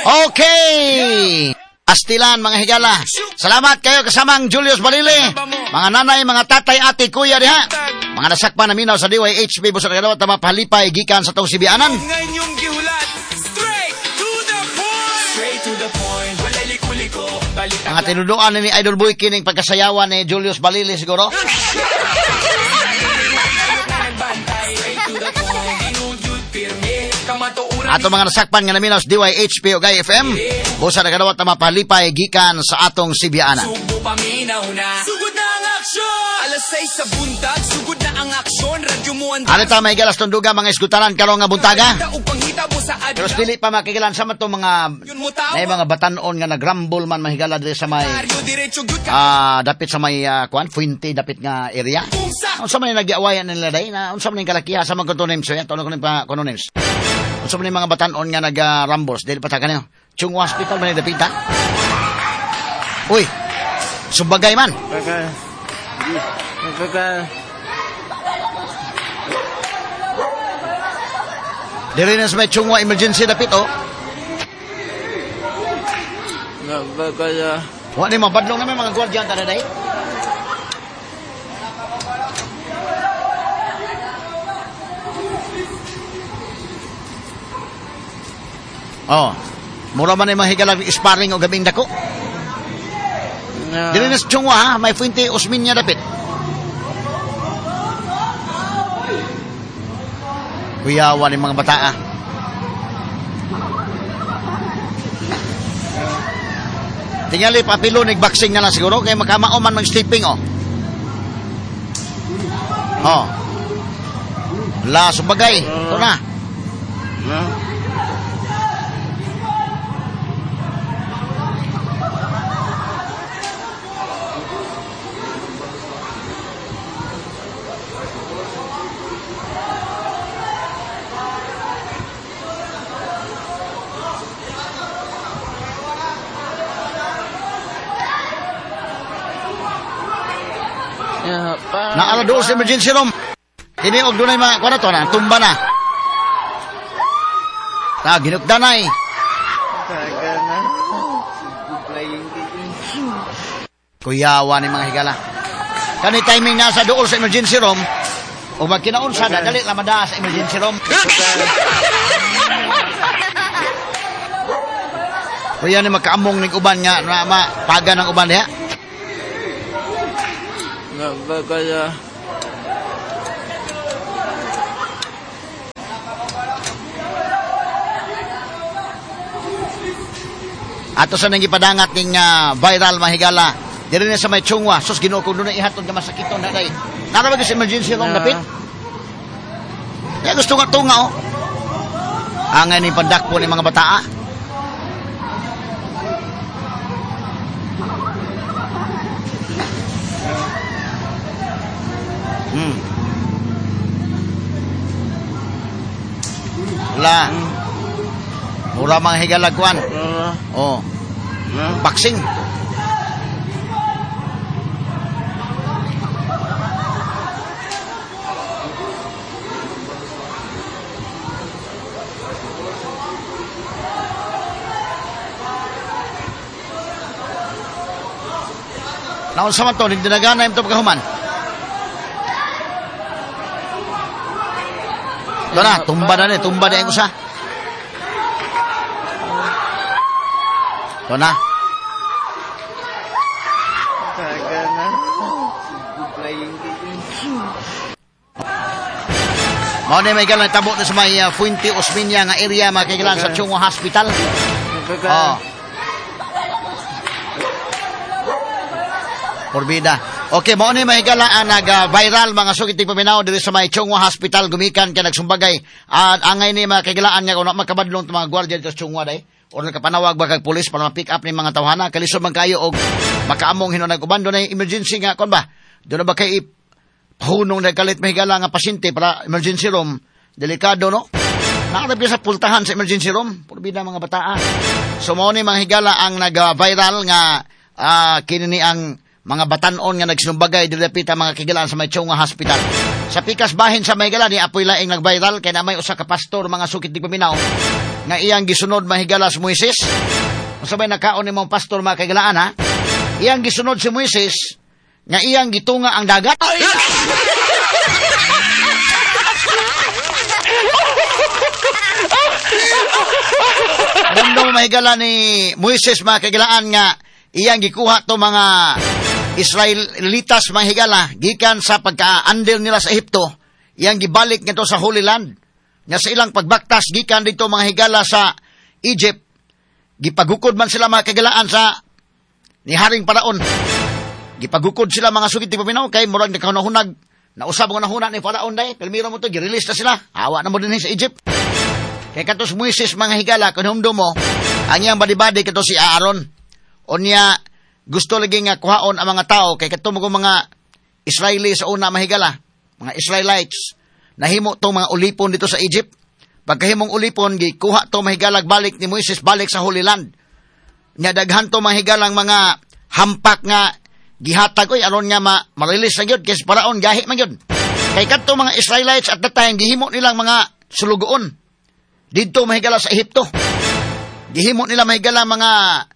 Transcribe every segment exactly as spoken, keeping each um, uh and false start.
Okay! Astilan, mga higala. Salamat kayo kasamang Julius Balili. Mga nanay, mga tatay, ate, kuya diha. Mga nasakpan na minaw sa D Y H P Busa Nagadawa tama pahalipay gikan sa tong Sibianan. Ngayong gihulat, straight to the point. Straight to the point. Walay liko-liko. Mga tinuduan ni Idol Boy kining pagkasayawan ni Julius Balili siguro. Ato mga nasakpan nga naminaw sa D Y H P o Gay F M. Busa Nagadawa tama pahalipay gikan sa atong Sibianan. Subo paminaw na. Sugod na ang aksyon. Alas sais sa buntag, sugod na ang aksyon. Radyo mo ang... Ano ta may galas tunduga mga iskutaran karong nga buntaga? Pero Pero pili pa makikilan sa mato mga may mga batanon nga nagrumble man mahigala diri sa may ah dapit sa may uh, kuan Fuente dapit nga area. Unsa man nagiawayan nila day na unsa man kalakiha sa mga condonems ya tono kuno pa condonems. Unsa man mga batanon nga nagrumbles dili pa ta kanyo. Chung hospital man dapit ta. Uy. Subagay man. Kaka. Kaka. Dili na sa may chungwa emergency dapit, oh. Nga ba kaya? Wa ni mabadlong na may mga gwardiyan tada day. Oh. Mura man ay mahigalag sparring o gabing dako. Nga. Dili na sa chungwa, ha? May Fuente Osminya dapit. Kuyawan ng mga bata, ah. Tingali, papilo, nag-boxing na lang siguro, kaya makamao man mag-sleeping, oh. Oh. La, subagay. Ito na. Nga. Ya, pa. Naala doon sa emergency room. Ini og dunay mga kuno to na tumba na. Ta ginugdanay. Taga na. Kuyawa ni mga higala. Kani timing na sa dool sa emergency room. O magkinaon sa dali lamada sa emergency room. Kuya ni makaamong ning uban nga na mapaga ng uban diha. Nga ba kaya? Ato sa nang ipadangat ning uh, viral mahigala. Diri na sa may chungwa. Sus Ginoo kung doon na ihatod nga masakiton na day. Narabag sa emergency room dapit. Ya gusto nga tunga oh. Angay ni pandakpo ni mga bataa. Hmm. La. Mura mga higalagwan. Nga. Oh. Nga. Boxing. Naon sa man to, hindi nagana yung ito pagkahuman. Ito na, tumba na ni, tumba na yung usa. Ito na. Taga na. Mao na may galang tabo na sa may uh, Fuente Osminya nga area makikilan sa Chungwa Hospital. Oh. Porbida. Okay, mao ni may gala ang nag-viral mga sugit paminaw diri sa may Chungwa Hospital gumikan kay nagsumbagay at angay ni makikilaan nga kuno makabadlong mga gwardiya dito sa Chungwa day. Or nagkapanawag ba kag pulis para ma-pick up ni mga tawhana kalisod man kayo og makaamong hinon nag-ubando na emergency nga kon ba. Doon na ba kay hunong nagkalit mahigala nga pasyente para emergency room, delikado no? Nakarap sa pultahan sa emergency room, porbida mga bataa. So mao ni mga higala ang nag-viral nga uh, kinini ang mga batanon nga nagsinumbagay dilapit ang mga kigalaan sa may Chungwa Hospital. Sa pikas bahin sa Mahigala ni apoy laing nag-viral kay na may usa ka pastor mga sukit di paminaw nga iyang gisunod mahigala si Moises. Sabay nakaon ni mong pastor mga kagalaan ha. Iyang gisunod si Moises nga iyang gitunga ang dagat. Ramdam mahigala ni Moises mga kagalaan nga iyang gikuha to mga Israelitas mga higala gikan sa pagka-under nila sa Ehipto. Iyang gibalik nito sa Holy Land. Nga sa ilang pagbaktas gikan dito mga higala sa Egypt. Gipagukod man sila mga kagalaan sa ni Haring Paraon. Gipagukod sila mga sugid ti paminaw kay murag nakahunahunag na usab nga nahuna ni Paraon day. Palmiro mo to gi-release na sila. Hawa na mo dinhi sa Egypt. Kay katos Moises mga higala kunhumdo mo ang iyang badi-badi kato si Aaron. Unya gusto lagi nga kuhaon ang mga tao kay kato mo mga Israeli sa una mahigala, mga Israelites nahimo tong mga ulipon dito sa Egypt. Pagkahimong ulipon gikuha to mahigalag balik ni Moises balik sa Holy Land. Nya daghan to mahigalang mga hampak nga gihatag oy aron nga ma ma-release na gyud kay sa Paraon gahi man gyud. Kay kadto mga Israelites at that time gihimo nilang mga sulugoon didto mahigala sa Ehipto. Gihimo nila mahigala mga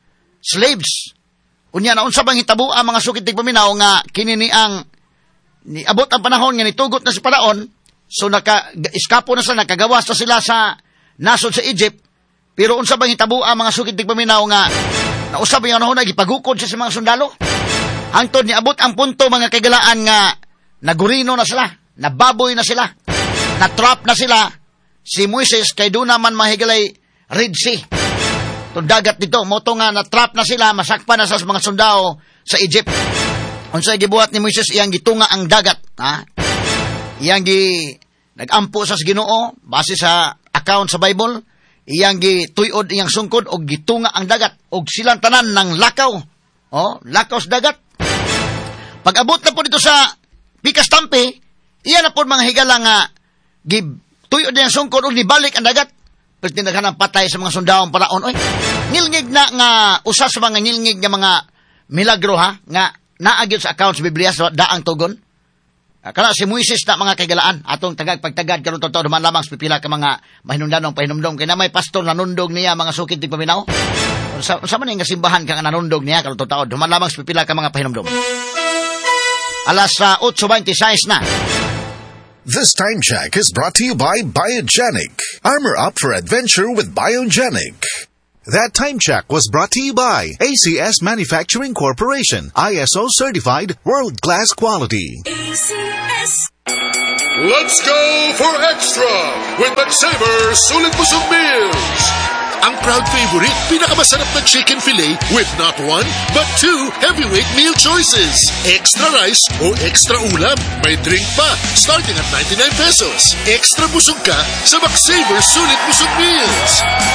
slaves. Unya na unsa bang hitabo ang mga sukid tigpaminaw nga kini ni ang ni abot ang panahon nga nitugot na si Paraon. So naka iskapo na sila, nakagawas na sila sa nasod sa Egypt. Pero unsa bang hitabo ang mga sukid tigpaminaw nga nausab yung anahon na gipagukod siya sa mga sundalo. Hangtod ni abot ang punto mga kagalaan nga nagurino na sila, nababoy na sila, natrap na sila. Si Moises kay doon naman mahigalay Red Sea. Itong dagat dito, moto nga natrap na sila, masakpan na sa mga sundao sa Egypt. Unsay gibuhat ni Moises iyang gitunga ang dagat, ha? Iyang gi nagampo sa Ginoo base sa account sa Bible, iyang gituyod iyang sungkod og gitunga ang dagat og silang tanan ng lakaw. Oh, lakaw sa dagat. Pag-abot na po dito sa Pikas Tampi, iyan na po mga higala nga gituyod iyang sungkod og nibalik ang dagat. Pero tinaghan ng patay sa mga sundaong Paraon. Oy, nilngig na nga usa sa mga nilngig nga mga milagro ha nga naagyo sa account sa Biblia sa daang tugon. Kana si Moises na mga kagalaan atong tagag pagtagad karon totoo duman lamang sa pipila ka mga mahinungdanong pahinumdom kay na may pastor nanundog niya mga sukid tigpaminaw. Sa sa man nga simbahan ka nga nanundog niya karon totoo duman lamang sa pipila ka mga pahinumdom. Alas sa eight twenty-six na. This time check is brought to you by Biogenic. Armor up for adventure with Biogenic. That time check was brought to you by A C S Manufacturing Corporation, I S O certified, world-class quality. A C S. Let's go for extra with McSaver Sulit Busog Meals. Ang proud favorite, pinakamasarap na chicken fillet with not one, but two heavyweight meal choices. Extra rice o extra ulam. May drink pa, starting at ninety-nine pesos. Extra busog ka sa McSaver Sulit Busog Meals.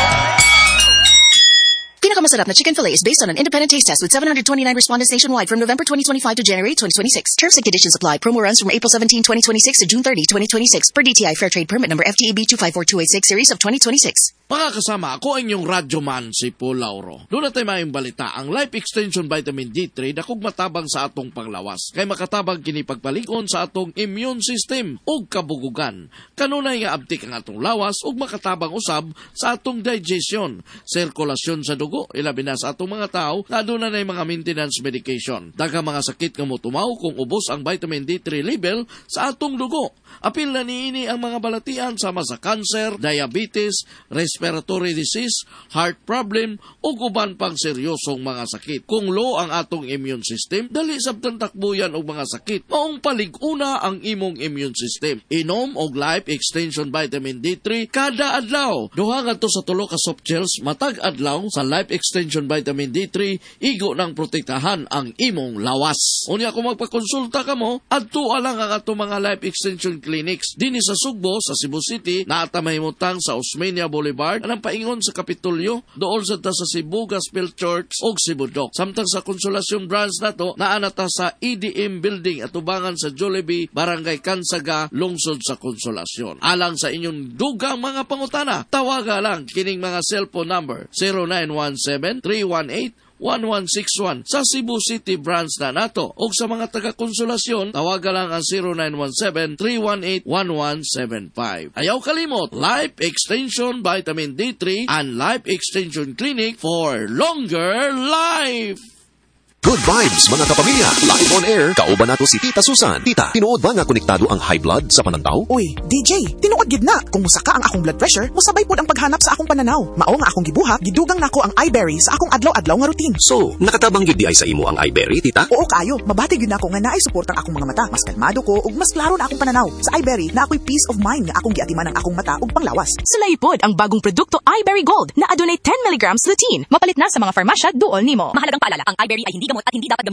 Pinakamasarap na chicken fillet is based on an independent taste test with seven hundred twenty-nine respondents nationwide from November twenty twenty-five to January twenty twenty-six. Terms and conditions apply. Promo runs from April seventeenth, twenty twenty-six to June thirtieth, twenty twenty-six per D T I Fair Trade Permit number F T E B two five four two eight six series of twenty twenty-six. Mga kasama, ako ang inyong radyoman si Paul Lauro. Doon natin mayong balita, ang Life Extension Vitamin D three dakog matabang sa atong panglawas. Kay makatabang kini pagpalikon sa atong immune system ug kabugugan. Kanunay nga abtik ang atong lawas ug makatabang usab sa atong digestion, sirkulasyon sa dugo, ilabi na sa atong mga tao na doon na mga maintenance medication. Daghang mga sakit nga motumaw kung ubos ang vitamin D three level sa atong dugo. Apil na niini ang mga balatian sama sa cancer, diabetes, respiratory disease, heart problem o uban pang seryosong mga sakit. Kung low ang atong immune system, dali sabtang takbuyan og mga sakit. Maong palig-una ang imong immune system. Inom og Life Extension Vitamin D three kada adlaw. Duha ngadto sa tulo ka soft gels matag adlaw sa Life Extension Vitamin D three, igo nang protektahan ang imong lawas. Unya kung magpakonsulta ka mo, adto lang ang atong mga Life Extension Clinics dinhi sa Sugbo sa Cebu City, naata mahimutang sa Osmeña Boulevard, anang paingon sa Kapitolyo, dool sa ta sa Cebu Gospel Church ug Cebu Doc. Samtang sa Konsolasyon branch nato, naanata sa E D M Building at ubangan sa Jollibee, Barangay Kansaga, lungsod sa Konsolasyon. Alang sa inyong dugang mga pangutana, tawaga lang kining mga cellphone number zero nine one seven, three one eight, one one six one. Sa Cebu City branch na nato. O sa mga taga-konsolasyon, tawagan lang ang zero nine one seven, three one eight, one one seven five. Ayaw kalimot, Life Extension Vitamin D three and Life Extension Clinic for longer life. Good vibes mga kapamilya. Live on air, kauban nato si Tita Susan. Tita, tinuod ba nga konektado ang high blood sa panantaw? Uy, D J, tinuod gid na. Kung musaka ang akong blood pressure, musabay pod ang paghanap sa akong pananaw. Mao nga akong gibuhat, gidugang nako ang iBerry sa akong adlaw-adlaw nga routine. So, nakatabang gyud di ay sa imo ang iBerry, Tita? Oo kayo, mabati gyud nako nga naay suporta ang akong mga mata. Mas kalmado ko ug mas klaro na akong pananaw. Sa iBerry na ako'y peace of mind nga akong giatiman ang akong mata ug panglawas. Sulaipod ang bagong produkto iBerry Gold na adunay ten milligrams lutein. Mapalit na sa mga farmasya duol nimo. Mahalagang paalala, ang iBerry ay hindi gamot at hindi dapat gamitin